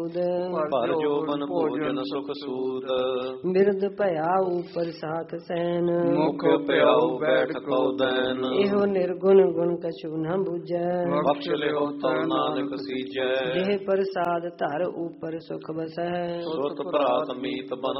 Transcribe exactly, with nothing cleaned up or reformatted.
ਪਰ ਜੋਬਨ ਭੋਜਨ ਸੁਖ ਸੂਤ। ਬਿਰਦ ਭਇਆ ਉਪਰ ਸਾਥ ਸੈਨ ਮੁਖ ਪਿਆਉ ਬੈਠ ਕਉ ਦੈਨ। ਇਹੋ ਨਿਰਗੁਣ ਗੁਣ ਕਛੂ ਨ ਬੁਝੈ ਬਖਸ਼ ਲਿਓ ਤਉ ਨਾਨਕ ਸੀਜੈ। ਦੇਹ ਪ੍ਰਸਾਦ ਧਰ ਉਪਰ ਸੁਖ ਬਸੈ ਸੁਤ ਭਰਾਤ ਮੀਤ ਬਨ